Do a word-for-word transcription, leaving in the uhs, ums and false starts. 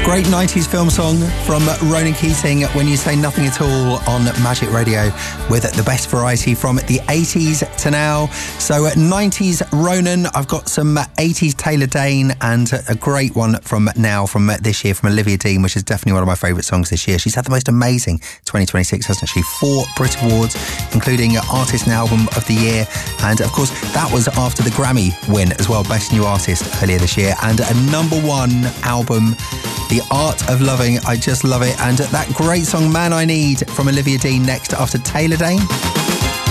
Great nineties film song from Ronan Keating, When You Say Nothing At All, on Magic Radio, with the best variety from the eighties to now. So nineties Ronan, I've got some eighties Taylor Dayne, and a great one from now, from this year, from Olivia Dean, which is definitely one of my favourite songs this year. She's had the most amazing twenty twenty-six, hasn't she? Four Brit Awards, including Artist and Album of the Year, and of course that was after the Grammy win as well, Best New Artist, earlier this year, and a number one album, The Art of Loving. I just love it. And that great song Man I Need from Olivia Dean next after Taylor Dayne.